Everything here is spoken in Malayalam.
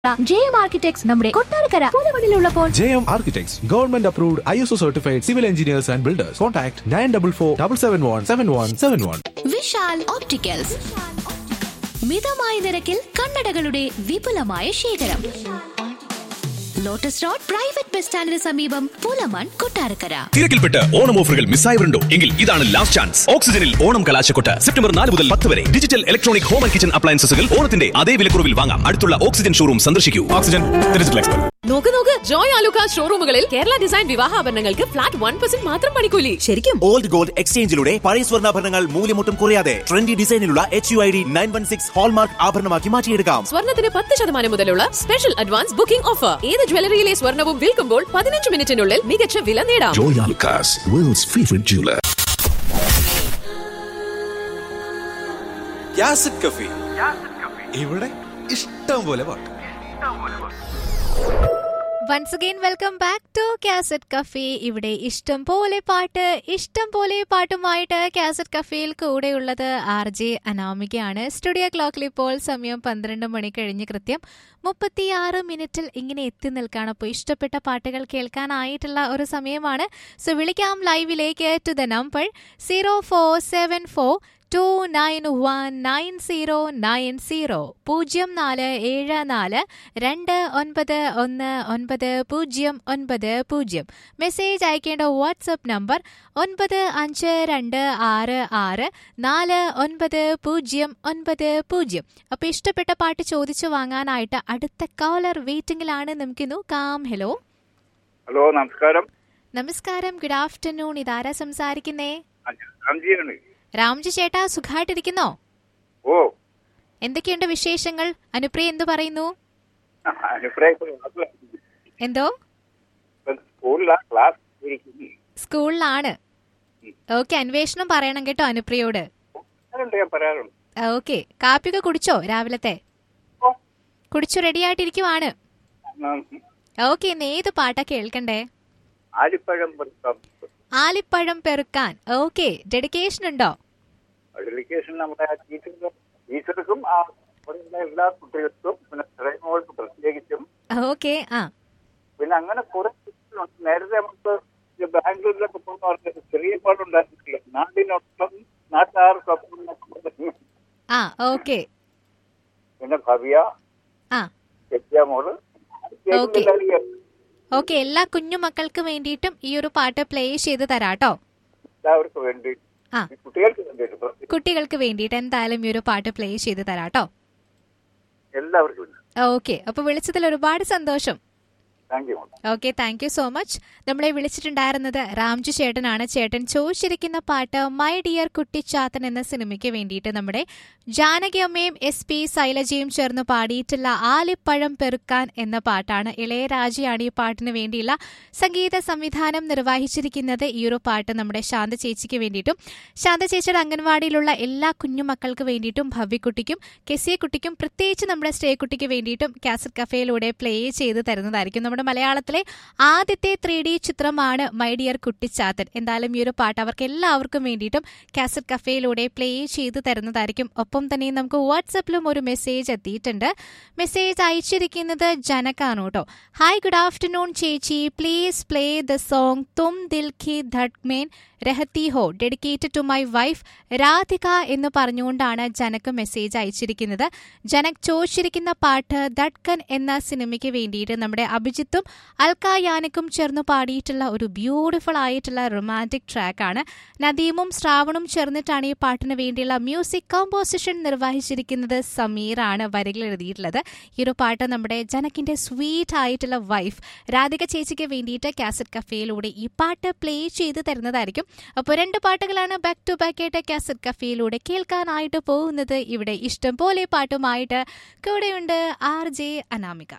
JM Architects നമ്മുടെ Kottarakkara പുതുമണിലുള്ളപ്പോൾ JM Architects Government Approved ISO Certified Civil Engineers and Builders. Contact 9447717171. Vishal opticals മിതമായ നിരക്കിൽ കണ്ണടകളുടെ വിപുലമായ ശേഖരം. ലോട്ടസ് റോഡ് പ്രൈവറ്റ് ബസ് സ്റ്റാൻഡിന് സമീപം പൂലമൺ കൊട്ടാരക്കര. തിരക്കിൽപ്പെട്ട് ഓണം ഓഫറുകൾ മിസ്സായവരുണ്ടോ എങ്കിൽ ഇതാണ് ലാസ്റ്റ് ചാൻസ്. ഓക്സിജനിൽ ഓണം കലാശക്കൊട്ട് സെപ്റ്റംബർ 4 മുതൽ 10 വരെ digital electronic home and kitchen അപ്ലയൻസസുകൾ ഓണത്തിന്റെ അതേ വിലക്കുറവിൽ വാങ്ങാം. അടുത്തുള്ള ഓക്സിജൻ ഷോറൂം സന്ദർശിക്കൂ. Oxygen digital expert. നോക്ക് ജോയ് ആലുക്കാസ് ഷോറൂമുകളിൽ കേരള ഡിസൈൻ വിവാഹാഭരണങ്ങൾക്ക് ഫ്ലാറ്റ് 1% മാത്രം പണിക്കൂലി. ശരിക്കും ഓൾഡ് ഗോൾഡ് എക്സ്ചേഞ്ചിലൂടെ പഴയ സ്വർണ്ണാഭരണങ്ങൾ മൂല്യമൊട്ടും കുറയാതെ ട്രെൻഡി ഡിസൈനിലുള്ള HUID 916 ഹോൾമാർക്ക് ആഭരണമാക്കി മാറ്റിയെടുക്കാം. സ്വർണ്ണത്തിന് 10% മുതലുള്ള സ്പെഷ്യൽ അഡ്വാൻസ് ബുക്കിംഗ് ഓഫർ. ഏത് ജ്വല്ലറിയിലെ സ്വർണ്ണവും വിൽക്കുമ്പോൾ 15 മിനിറ്റിനുള്ളിൽ മികച്ച വില നേടാം. Joy Alucas, world's favorite jeweler. യാസിഡ് cafe. ഇവിടെ ഇഷ്ടം പോലെ പാട്ട്. Once again welcome back to cassette cafe. ഇവിടെ ഇഷ്ടം പോലെ പാട്ടുമായിട്ട് കാസറ്റ് കഫേയിൽ കൂടെയുള്ളത് RJ അനാമികയാണ്. സ്റ്റുഡിയോ ക്ലോക്കിൽ ഇപ്പോൾ സമയം 12 മണി കഴിഞ്ഞ് കൃത്യം 36 മിനിറ്റിൽ ഇങ്ങനെ എത്തി നിൽക്കുകയാണ്. അപ്പോൾ ഇഷ്ടപ്പെട്ട പാട്ടുകൾ കേൾക്കാനായിട്ടുള്ള ഒരു സമയമാണ്. സോ വിളിക്കാം ലൈവിലേക്ക് ടു ദ നമ്പർ 0474291990 0474291990. മെസ്സേജ് അയക്കേണ്ട വാട്സ്ആപ്പ് നമ്പർ 9526649090. അപ്പോൾ ഇഷ്ടപ്പെട്ട പാട്ട് ചോദിച്ചു വാങ്ങാനായിട്ട് അടുത്ത കോളർ വെയിറ്റിംഗിലാണ്. നമുക്ക് നോക്കാം. ഹലോ നമസ്കാരം. നമസ്കാരം, ഗുഡ് ആഫ്റ്റർനൂൺ. ഇതാരാ സംസാരിക്കുന്നേ? രാംജി ചേട്ടാ, സുഖമായിട്ടിരിക്കുന്നോ? ഓ, എന്തൊക്കെയുണ്ട് വിശേഷങ്ങൾ? അനുപ്രിയ എന്തു പറയുന്നു? എന്തോ സ്കൂളിലാണ്. ഓക്കെ, അന്വേഷണം പറയണം കേട്ടോ അനുപ്രിയോട്. ഓക്കെ, കാപ്പിയൊക്കെ കുടിച്ചോ? രാവിലത്തെ കുടിച്ചു റെഡി ആയിട്ടിരിക്കുവാണ്. ഓക്കെ, ഇന്ന് ഏത് പാട്ടാ കേൾക്കണ്ടേ? ആലിപ്പഴം പെറുക്കാൻ. ഓക്കെ, ഡെഡിക്കേഷൻ ഉണ്ടോ? ഡെഡിക്കേഷൻ നമ്മുടെ ടീച്ചർക്കും എല്ലാ കുട്ടികൾക്കും പിന്നെ പ്രത്യേകിച്ചും. ഓക്കെ, പിന്നെ അങ്ങനെ കുറെ കുട്ടികളുണ്ട്. നേരത്തെ നമുക്ക് ബാംഗ്ലൂരിലൊക്കെ പോകുന്ന ചെറിയ പാടുണ്ടായിരുന്നില്ല. നാടിനൊപ്പം നാട്ടാർക്കൊപ്പം. ഓക്കെ, പിന്നെ ഭവ്യ, മോള്. ഓക്കെ, എല്ലാ കുഞ്ഞു മക്കൾക്ക് വേണ്ടിയിട്ടും ഈ ഒരു പാട്ട് പ്ലേ ചെയ്ത് തരാട്ടോ. എല്ലാവർക്കും വേണ്ടി, കുട്ടികൾക്ക് വേണ്ടിയിട്ട് എന്തായാലും ഈ ഒരു പാട്ട് പ്ലേ ചെയ്ത് തരാട്ടോ. എല്ലാവർക്കും. ഓക്കെ, അപ്പൊ വിളിച്ചതിൽ ഒരുപാട് സന്തോഷം. Okay, thank you so much. നമ്മളെ വിളിച്ചിട്ടുണ്ടായിരുന്നത് രാംജു ചേട്ടനാണ്. ചേട്ടൻ ചോദിച്ചിരിക്കുന്ന പാട്ട് മൈ ഡിയർ കുട്ടിച്ചാത്തൻ എന്ന സിനിമയ്ക്ക് വേണ്ടിയിട്ട് നമ്മുടെ ജാനകി അമ്മയും SP ശൈലജയും ചേർന്ന് പാടിയിട്ടുള്ള ആലിപ്പഴം പെറുക്കാൻ എന്ന പാട്ടാണ്. ഇളയരാജയാണ് ഈ പാട്ടിന് വേണ്ടിയുള്ള സംഗീത സംവിധാനം നിർവഹിച്ചിരിക്കുന്നത്. ഈ ഒരു പാട്ട് നമ്മുടെ ശാന്ത ചേച്ചിക്ക് വേണ്ടിയിട്ടും ശാന്ത ചേച്ചിയുടെ അംഗൻവാടിയിലുള്ള എല്ലാ കുഞ്ഞുമക്കൾക്ക് വേണ്ടിയിട്ടും ഭവ്യക്കുട്ടിക്കും കെസിയ കുട്ടിക്കും പ്രത്യേകിച്ച് നമ്മുടെ സ്റ്റേക്കുട്ടിക്ക് വേണ്ടിയിട്ടും കാസറ്റ് കഫേയിലൂടെ പ്ലേ ചെയ്ത് തരുന്നതായിരിക്കും. നമ്മുടെ മലയാളത്തിലെ ആദ്യത്തെ 3D ചിത്രമാണ് മൈ ഡിയർ കുട്ടിച്ചാത്തൻ. എന്തായാലും ഈ ഒരു പാട്ട് അവർക്ക് എല്ലാവർക്കും വേണ്ടിയിട്ടും കാസറ്റ് കഫേയിലൂടെ പ്ലേ ചെയ്ത് തരുന്നതായിരിക്കും. ഒപ്പം തന്നെ നമുക്ക് വാട്സപ്പിലും ഒരു മെസ്സേജ് എത്തിയിട്ടുണ്ട്. മെസ്സേജ് അയച്ചിരിക്കുന്നത് ജനകാണ് കേട്ടോ. ഹായ്, ഗുഡ് ആഫ്റ്റർനൂൺ ചേച്ചി, പ്ലീസ് പ്ലേ ദ സോങ് തും ദിൽ കി ധഡ്കൻ രഹത്തി ഹോ dedicated to my wife Radhika എന്ന് പറഞ്ഞുകൊണ്ടാണ് ജനക്ക് മെസ്സേജ് അയച്ചിരിക്കുന്നത്. ജനക് ചോദിച്ചിരിക്കുന്ന പാട്ട് ധഡ്കൻ എന്ന സിനിമയ്ക്ക് വേണ്ടിയിട്ട് നമ്മുടെ അഭിജിത്തും അൽക്കായാനക്കും ചേർന്ന് പാടിയിട്ടുള്ള ഒരു ബ്യൂട്ടിഫുൾ ആയിട്ടുള്ള റൊമാൻറ്റിക് ട്രാക്കാണ്. നദീമും ശ്രാവണും ചേർന്നിട്ടാണ് ഈ പാട്ടിന് വേണ്ടിയുള്ള മ്യൂസിക് കോമ്പോസിഷൻ നിർവഹിച്ചിരിക്കുന്നത്. സമീറാണ് വരികൾ എഴുതിയിട്ടുള്ളത്. ഈ ഒരു പാട്ട് നമ്മുടെ ജനക്കിന്റെ സ്വീറ്റ് ആയിട്ടുള്ള വൈഫ് രാധിക ചേച്ചിക്ക് വേണ്ടിയിട്ട് കാസറ്റ് കഫേയിലൂടെ ഈ പാട്ട് പ്ലേ ചെയ്ത് തരുന്നതായിരിക്കും. അപ്പോൾ 2 പാട്ടുകളാണ് ബാക്ക് ടു ബാക്ക് ആയിട്ട് കാസറ്റ് കഫേയിലൂടെ കേൾക്കാനായിട്ട് പോകുന്നത്. ഇവിടെ ഇഷ്ടം പോലെ പാട്ടുമായിട്ട് കൂടെയുണ്ട് RJ അനാമിക.